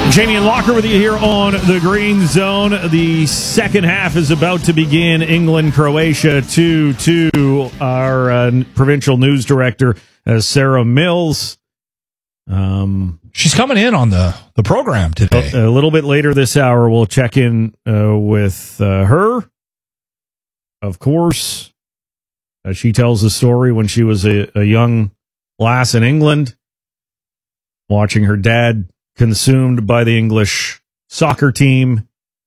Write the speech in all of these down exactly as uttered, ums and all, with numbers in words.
Jamie and Locker with you here on the Green Zone. The second half is about to begin. England, Croatia, two two. Our uh, provincial news director, uh, Sarah Mills. Um, She's coming in on the, the program today. A, a little bit later this hour, we'll check in uh, with uh, her. Of course, uh, she tells the story when she was a, a young lass in England, watching her dad consumed by the English soccer team,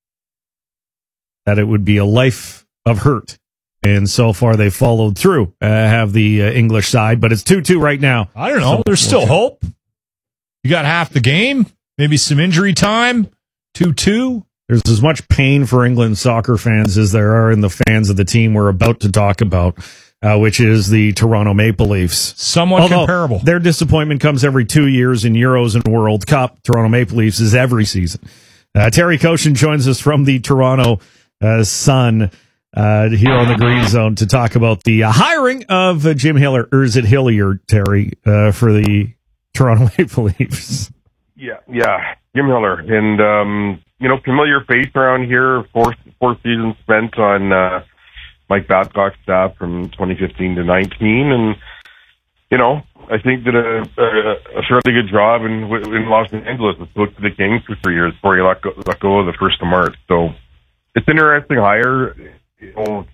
that it would be a life of hurt. And so far, they followed through, uh, have the uh, English side, but it's two two right now. I don't know. So There's still hope. You got half the game, maybe some injury time, two two. There's as much pain for England soccer fans as there are in the fans of the team we're about to talk about, uh, which is the Toronto Maple Leafs. Somewhat Although comparable. Their disappointment comes every two years in Euros and World Cup. Toronto Maple Leafs is every season. Uh, Terry Koshin joins us from the Toronto uh, Sun uh, here on the Green Zone to talk about the uh, hiring of uh, Jim Hiller, or is it Hillier, Terry, uh, for the Toronto Maple Leafs? Yeah, yeah, Jim Hiller. And, um, you know, familiar face around here, four, four seasons spent on uh, Mike Babcock's staff from twenty fifteen to nineteen. And, you know, I think did a, a, a fairly good job in, in Los Angeles. I spoke to the Kings for three years before he let go, let go of the first of March. So it's an interesting hire. You know,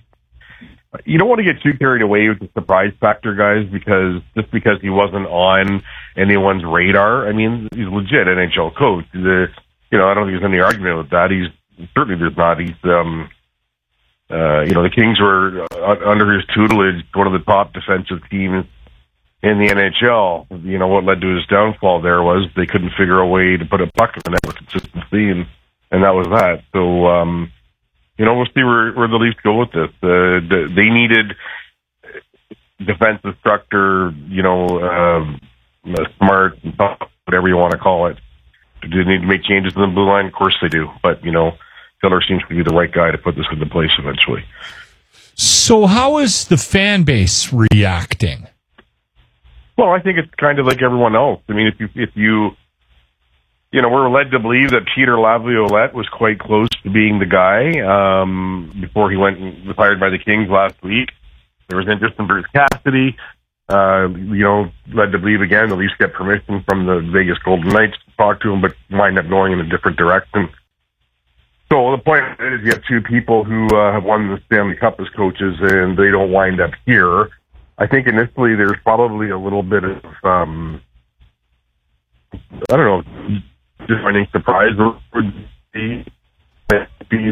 you don't want to get too carried away with the surprise factor, guys, because just because he wasn't on anyone's radar, I mean, he's a legit N H L coach. The, you know, I don't think there's any argument with that. He's certainly there's not. He's, um, uh, you know, the Kings were uh, under his tutelage one of the top defensive teams in the N H L. You know, what led to his downfall there was they couldn't figure a way to put a puck in the net with consistency, and and that was that. So. um You know, we'll see where, where the Leafs go with this. Uh, the, they needed defensive structure, you know, um, smart, whatever you want to call it. Do they need to make changes in the blue line? Of course they do. But, you know, Hiller seems to be the right guy to put this into place eventually. So how is the fan base reacting? Well, I think it's kind of like everyone else. I mean, if you, if you, You know, we're led to believe that Peter Laviolette was quite close to being the guy um, before he went and was hired by the Kings last week. There was interest in Bruce Cassidy. Uh, you know, led to believe again, at least get permission from the Vegas Golden Knights to talk to him, but wind up going in a different direction. So the point is you have two people who uh, have won the Stanley Cup as coaches, and they don't wind up here. I think initially there's probably a little bit of, um, I don't know, disappointing surprise would be, be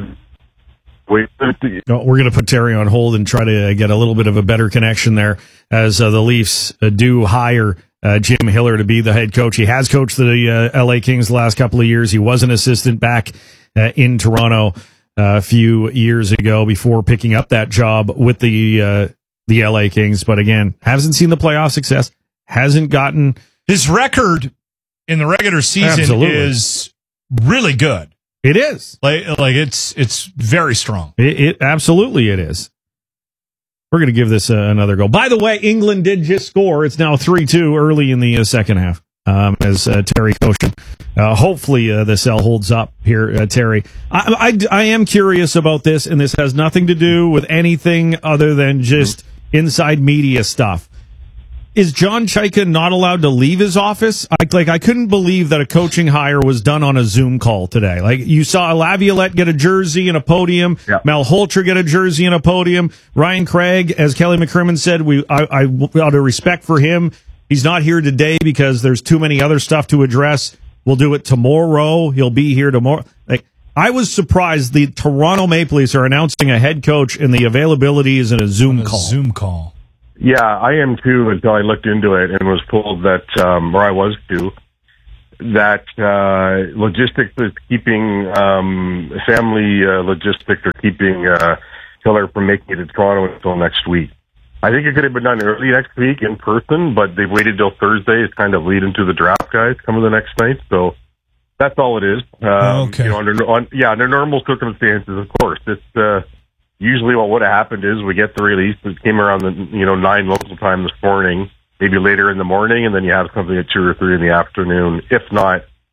no, we're going to put Terry on hold and try to get a little bit of a better connection there as uh, the Leafs uh, do hire uh, Jim Hiller to be the head coach. He has coached the uh, L A Kings the last couple of years. He was an assistant back uh, in Toronto uh, a few years ago before picking up that job with the uh, the L A Kings. But again, hasn't seen the playoff success, hasn't gotten his record in the regular season. Absolutely. Is really good. It is. Like, like it's it's very strong. It, it absolutely it is. We're going to give this uh, another go. By the way, England did just score. It's now three two early in the uh, second half. Um, as uh, Terry Koshin. Uh, hopefully uh, the cell holds up here, uh, Terry. I, I, I am curious about this, and this has nothing to do with anything other than just inside media stuff. Is John Chayka not allowed to leave his office? I, like, I couldn't believe that a coaching hire was done on a Zoom call today. Like, you saw Laviolette get a jersey and a podium. Yeah. Malhotra get a jersey and a podium. Ryan Craig, as Kelly McCrimmon said, we I, I out of respect for him, he's not here today because there's too many other stuff to address. We'll do it tomorrow. He'll be here tomorrow. Like, I was surprised the Toronto Maple Leafs are announcing a head coach and the availability is in a Zoom a call. Zoom call. Yeah, I am too, until I looked into it and was told that, um, or I was too, that uh, logistics is keeping, um, family uh, logistics are keeping uh, Hiller from making it to Toronto until next week. I think it could have been done early next week in person, but they've waited till Thursday. It's kind of lead into the draft guys coming the next night, so that's all it is. Um, okay. You know, under, on, yeah, under normal circumstances, of course, it's. Uh, Usually what would have happened is we get the release. It came around the, you know, nine local time this morning, maybe later in the morning, and then you have something at two or three in the afternoon, if not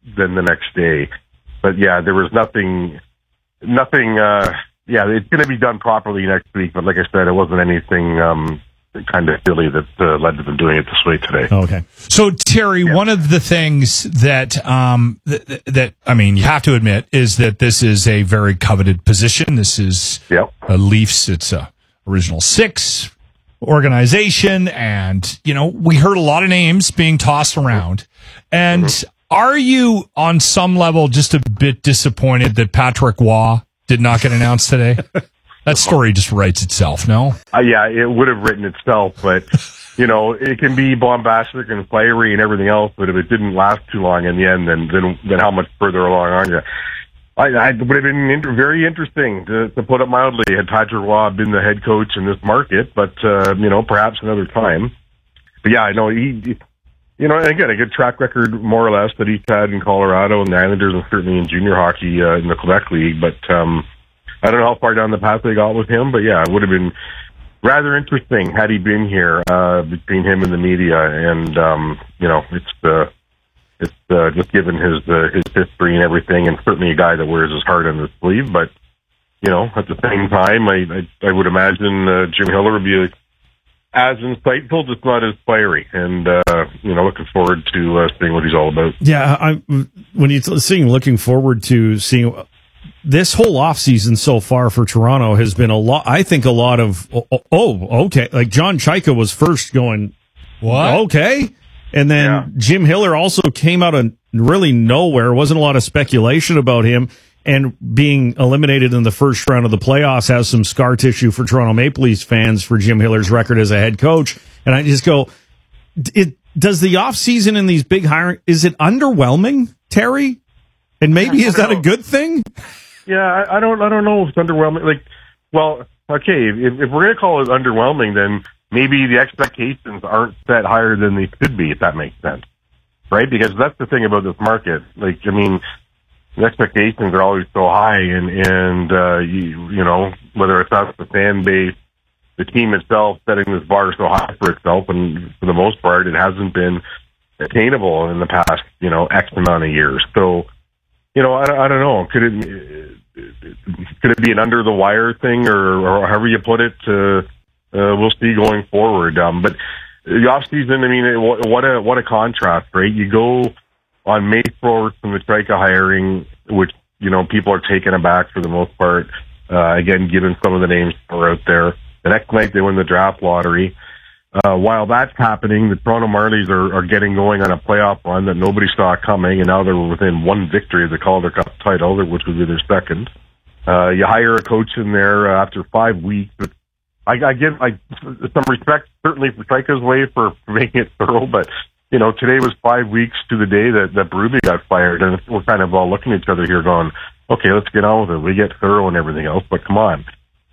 then the next day. But yeah, there was nothing, nothing. Uh, yeah, it's going to be done properly next week. But like I said, it wasn't anything um, kind of silly that uh, led to them doing it this way today. Okay. So Terry, yeah. one of the things that um, th- that I mean, you have to admit is that this is a very coveted position. This is yep. a Leafs. It's a original six organization, and you know we heard a lot of names being tossed around. And mm-hmm. are you on some level just a bit disappointed that Patrick Waugh did not get announced today? That story just writes itself, no? Uh, yeah, it would have written itself, but you know it can be bombastic and fiery and everything else. But if it didn't last too long in the end, then then, then how much further along are you? I, I would have been inter- very interesting, to, to put it mildly, had Patrick Waugh been the head coach in this market, but, uh, you know, perhaps another time. But yeah, I know he, you know, again, a good track record, more or less, that he's had in Colorado and the Islanders and certainly in junior hockey uh, in the Quebec League. But um, I don't know how far down the path they got with him, but yeah, it would have been rather interesting had he been here uh, between him and the media. And, um, you know, it's the... Uh, It's uh, just given his uh, his history and everything, and certainly a guy that wears his heart on his sleeve. But you know, at the same time, I I, I would imagine uh, Jim Hiller would be as insightful, just not as fiery. And uh, you know, looking forward to uh, seeing what he's all about. Yeah, I'm when you're seeing, looking forward to seeing this whole offseason so far for Toronto has been a lot. I think a lot of oh, oh okay, like John Chaika was first going what okay. And then yeah. Jim Hiller also came out of really nowhere. Wasn't a lot of speculation about him, and being eliminated in the first round of the playoffs has some scar tissue for Toronto Maple Leafs fans for Jim Hiller's record as a head coach. And I just go, it does the offseason in these big hiring, is it underwhelming, Terry? And maybe is that know. a good thing? Yeah, I, I don't I don't know if it's underwhelming. Like, well, okay, if, if we're going to call it underwhelming, then maybe the expectations aren't set higher than they could be, if that makes sense, right? Because that's the thing about this market. Like, I mean, the expectations are always so high, and, and uh, you, you know, whether it's us, the fan base, the team itself setting this bar so high for itself, and for the most part, it hasn't been attainable in the past, you know, X amount of years. So, you know, I, I don't know. Could it, could it be an under the wire thing, or, or however you put it, uh, Uh, we'll see going forward. Um, but the off season, I mean, it, what a what a contrast, right? You go on May fourth from the Chaika hiring, which you know people are taken aback for the most part. Uh, again, given some of the names that are out there. The next night they win the draft lottery. Uh, while that's happening, the Toronto Marlies are, are getting going on a playoff run that nobody saw coming, and now they're within one victory of the Calder Cup title, which would be their second. Uh, you hire a coach in there uh, after five weeks. But I, I give I, some respect, certainly, for Chaika's way for, for making it thorough, but, you know, today was five weeks to the day that, that Berube got fired, and we're kind of all looking at each other here going, okay, let's get on with it. We get thorough and everything else, but come on.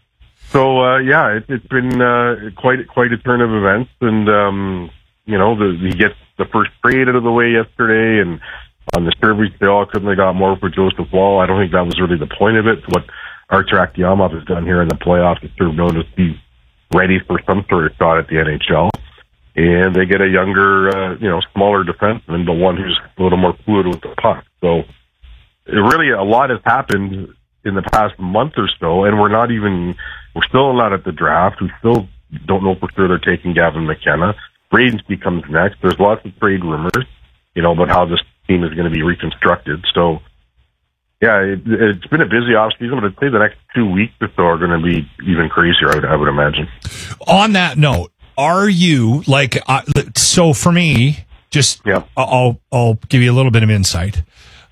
So, uh, yeah, it, it's been uh, quite quite a turn of events, and, um, you know, the, he gets the first trade out of the way yesterday, and on the service, they all couldn't have got more for Joseph Woll. I don't think that was really the point of it. What Archer Akiyamov has done here in the playoffs is sort of known to be ready for some sort of shot at the N H L. And they get a younger, uh, you know, smaller defenseman, but one who's a little more fluid with the puck. So it really, a lot has happened in the past month or so, and we're not even, we're still not at the draft. We still don't know for sure they're taking Gavin McKenna. Bradenski comes next. There's lots of trade rumors, you know, about how this team is going to be reconstructed. So, yeah, it, it's been a busy offseason, but I'd say the next two weeks or so are going to be even crazier, I would, I would imagine. On that note, are you, like, uh, so for me, just, yeah. I'll, I'll give you a little bit of insight.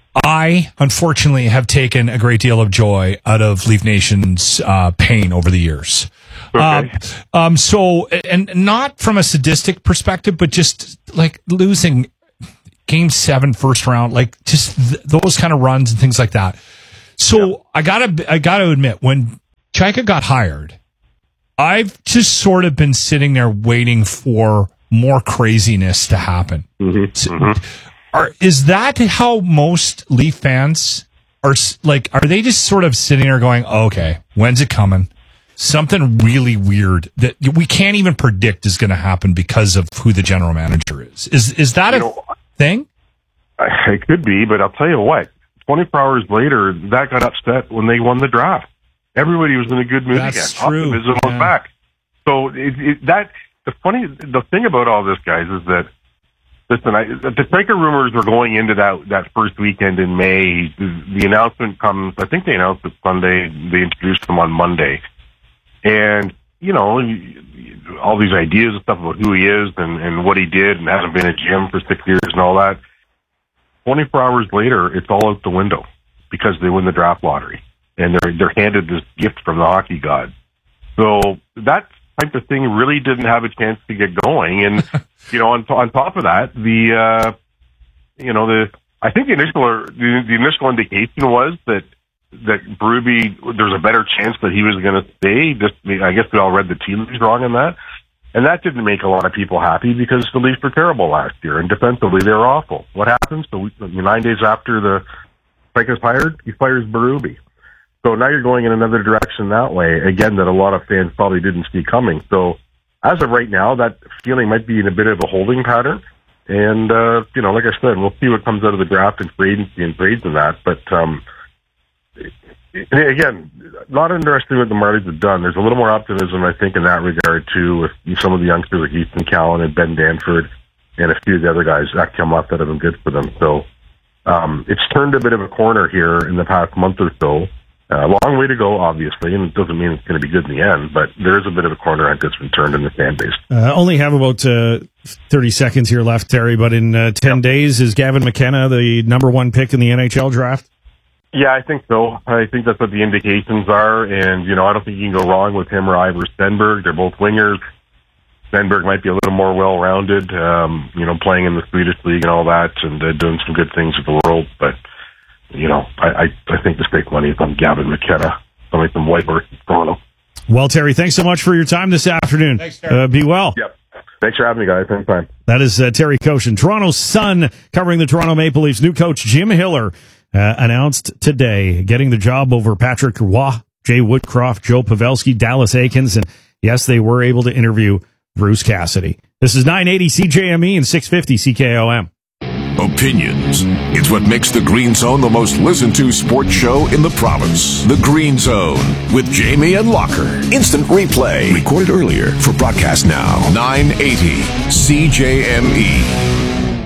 I, unfortunately, have taken a great deal of joy out of Leaf Nation's uh, pain over the years. Okay. Uh, um, so, and not from a sadistic perspective, but just, like, losing Game seven, first round, like just th- those kind of runs and things like that. So yeah. I gotta, I gotta admit, when Chaika got hired, I've just sort of been sitting there waiting for more craziness to happen. Mm-hmm. So, mm-hmm. Are, is that how most Leaf fans are? Like, are they just sort of sitting there going, "Okay, when's it coming?" Something really weird that we can't even predict is going to happen because of who the general manager is. Is is that you a know, thing? It could be, but I'll tell you what. twenty-four hours later, that got upset when they won the draft. Everybody was in a good mood That's again. true. Optimism was Yeah. back. So it, it, that the funny the thing about all this, guys, is that listen, I, the Striker rumors were going into that that first weekend in May. The, the announcement comes. I think they announced it Sunday. They introduced them on Monday, and you know all these ideas and stuff about who he is and, and what he did and hasn't been in a gym for six years and all that. twenty-four hours later, it's all out the window because they win the draft lottery and they're they're handed this gift from the hockey god. So that type of thing really didn't have a chance to get going. And you know, on on top of that, the uh, you know the I think the initial the, the initial indication was that that Berube, there's a better chance that he was going to stay. Just I guess we all read the tea leaves wrong on that. And that didn't make a lot of people happy because the Leafs were terrible last year, and defensively they were awful. What happens? So nine days after the strike is hired, he fires Berube. So now you're going in another direction that way, again, that a lot of fans probably didn't see coming. So as of right now, that feeling might be in a bit of a holding pattern. And, uh, you know, like I said, we'll see what comes out of the draft and free agency and trades and that. But, um, again, not interested in what the Marlies have done. There's a little more optimism, I think, in that regard, too, with some of the youngsters like Easton Callan and Ben Danford and a few of the other guys that come up that have been good for them. So um, it's turned a bit of a corner here in the past month or so. A uh, long way to go, obviously, and it doesn't mean it's going to be good in the end, but there is a bit of a corner that's been turned in the fan base. Uh, only have about uh, thirty seconds here left, Terry, but in uh, ten yep. days, is Gavin McKenna the number one pick in the N H L draft? Yeah, I think so. I think that's what the indications are, and, you know, I don't think you can go wrong with him or Ivor Stenberg. They're both wingers. Stenberg might be a little more well-rounded, um, you know, playing in the Swedish league and all that, and uh, doing some good things with the world, but, you know, I, I, I think the stake money is on Gavin McKenna, something from Whitehorse, Toronto. Well, Terry, thanks so much for your time this afternoon. Thanks, Terry. Uh, be well. Yep. Thanks for having me, guys. Anytime. That is uh, Terry Koshin, Toronto's Sun, covering the Toronto Maple Leafs. New coach Jim Hiller uh, announced today, getting the job over Patrick Roy, Jay Woodcroft, Joe Pavelski, Dallas Aikens, and yes, they were able to interview Bruce Cassidy. This is nine eighty C J M E and six fifty C K O M. Opinions. It's what makes the Green Zone the most listened to sports show in the province. The Green Zone with Jamie and Locker. Instant replay. Recorded earlier for broadcast now. nine eighty C J M E.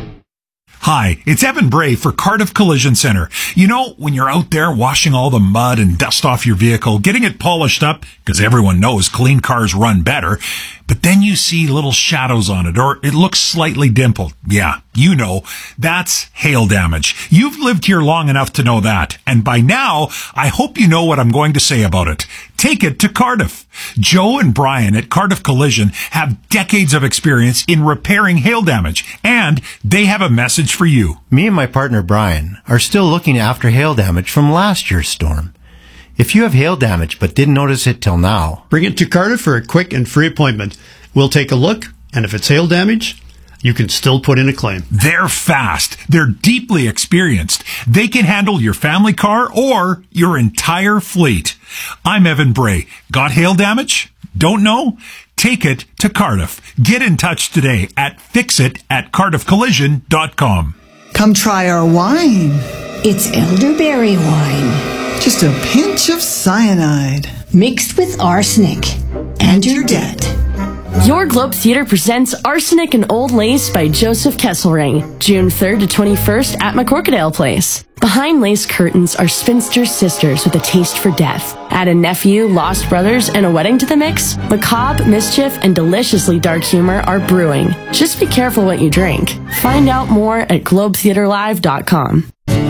Hi, it's Evan Bray for Cardiff Collision Center. You know, when you're out there washing all the mud and dust off your vehicle, getting it polished up, because everyone knows clean cars run better, but then you see little shadows on it, or it looks slightly dimpled. Yeah, you know, that's hail damage. You've lived here long enough to know that, and by now, I hope you know what I'm going to say about it. Take it to Cardiff. Joe and Brian at Cardiff Collision have decades of experience in repairing hail damage, and they have a message for you. Me and my partner Brian are still looking after hail damage from last year's storm. If you have hail damage but didn't notice it till now, bring it to Cardiff for a quick and free appointment. We'll take a look, and if it's hail damage, you can still put in a claim. They're fast. They're deeply experienced. They can handle your family car or your entire fleet. I'm Evan Bray. Got hail damage? Don't know? Take it to Cardiff. Get in touch today at fixit at cardiff collision dot com. Come try our wine. It's elderberry wine. Just a pinch of cyanide. Mixed with arsenic. And you're dead. Your Globe Theatre presents Arsenic and Old Lace by Joseph Kesselring, June third to twenty-first at McCorkadale Place. Behind lace curtains are spinster sisters with a taste for death. Add a nephew, lost brothers, and a wedding to the mix? Macabre, mischief, and deliciously dark humor are brewing. Just be careful what you drink. Find out more at globe theatre live dot com.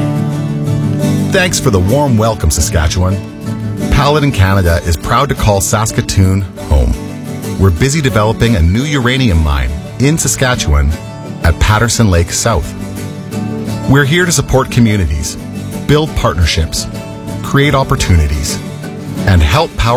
Thanks for the warm welcome, Saskatchewan. Paladin Canada is proud to call Saskatoon home. We're busy developing a new uranium mine in Saskatchewan at Patterson Lake South. We're here to support communities, build partnerships, create opportunities, and help power